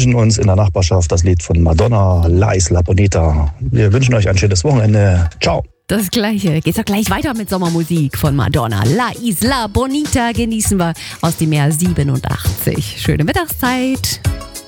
wünschen uns in der Nachbarschaft das Lied von Madonna, La Isla Bonita. Wir wünschen euch ein schönes Wochenende. Ciao. Das Gleiche. Geht's doch gleich weiter mit Sommermusik von Madonna. La Isla Bonita genießen wir aus dem Jahr 87. Schöne Mittagszeit.